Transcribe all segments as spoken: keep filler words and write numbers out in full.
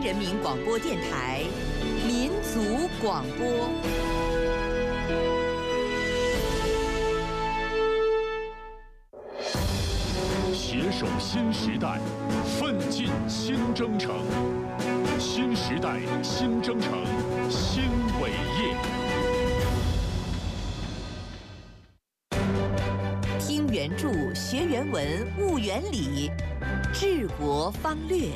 人民广播电台民族广播。 携手新时代，奋进新征程。新时代，新征程，新伟业。 听原著，学原文，悟原理，治国方略。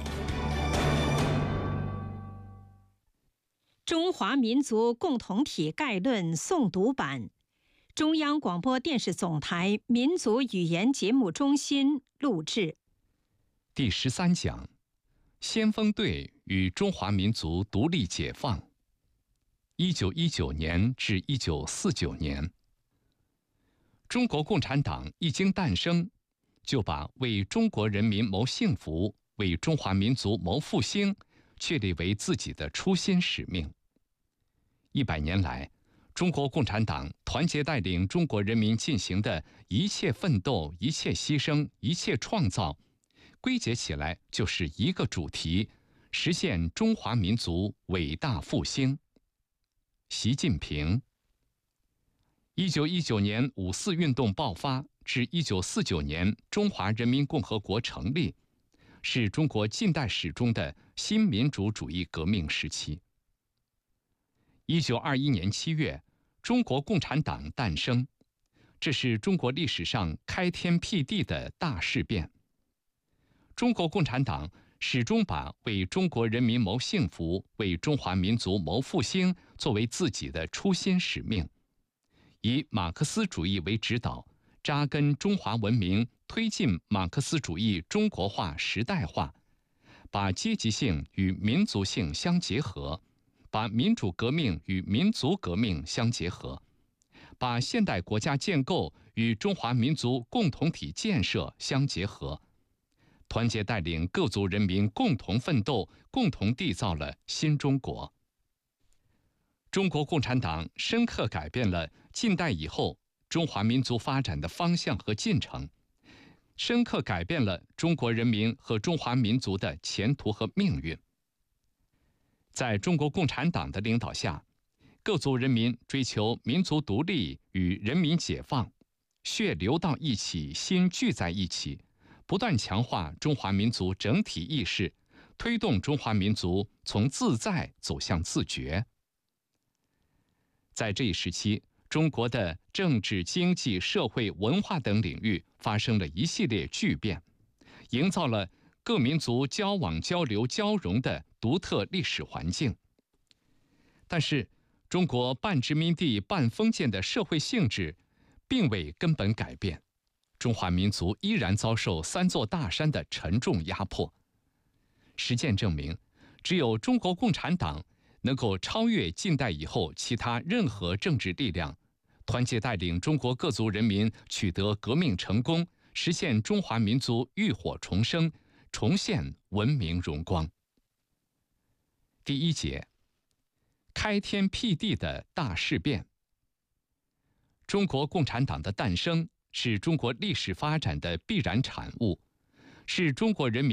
中华民族共同体概论诵读版，中央广播电视总台民族语言节目中心录制。 第十三讲：先锋队与中华民族独立解放。一九一九年至一九四九年，中国共产党一经诞生，就把为中国人民谋幸福、为中华民族谋复兴确立为自己的初心使命。一百年来，中国共产党团结带领中国人民进行的一切奋斗、一切牺牲、一切创造，归结起来就是一个主题：实现中华民族伟大复兴。习近平。一九一九年五四运动爆发至一九四九年中华人民共和国成立，是中国近代史中的新民主主义革命时期。一九二一年七月，中国共产党诞生，这是中国历史上开天辟地的大事变。中国共产党始终把为中国人民谋幸福、为中华民族谋复兴作为自己的初心使命，以马克思主义为指导，扎根中华文明，推进马克思主义中国化、时代化，把阶级性与民族性相结合，把民主革命与民族革命相结合，把现代国家建构与中华民族共同体建设相结合，团结带领各族人民共同奋斗，共同缔造了新中国。中国共产党深刻改变了近代以后中华民族发展的方向和进程，深刻改变了中国人民和中华民族的前途和命运。在中国共产党的领导下，各族人民追求民族独立与人民解放，血流到一起，心聚在一起，不断强化中华民族整体意识，推动中华民族从自在走向自觉。在这一时期，中国的政治、经济、社会、文化等领域发生了一系列巨变，营造了各民族交往、交流、交融的独特历史环境。但是，中国半殖民地半封建的社会性质并未根本改变，中华民族依然遭受三座大山的沉重压迫。实践证明，只有中国共产党能够超越近代以后其他任何政治力量，团结带领中国各族人民取得革命成功，实现中华民族浴火重生，重现文明荣光。第一节：开天辟地的大事变。中国共产党的诞生是中国历史发展的必然产物，是中国人民